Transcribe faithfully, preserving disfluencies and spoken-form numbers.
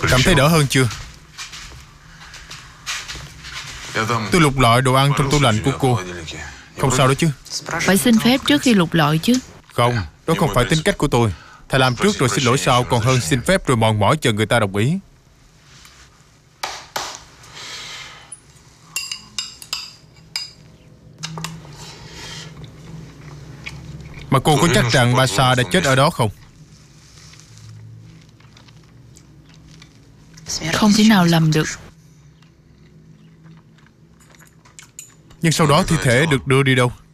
Cảm thấy đỡ hơn chưa? Tôi lục lọi đồ ăn trong tủ lạnh của cô. Không sao đó chứ? Phải xin phép trước khi lục lọi chứ. Không, đó không phải tính cách của tôi. Thà làm trước rồi xin lỗi sau còn hơn xin phép rồi mòn mỏi chờ người ta đồng ý. Mà cô có chắc rằng Basa đã chết ở đó không? Không thể nào làm được. Nhưng sau đó thi thể được đưa đi đâu?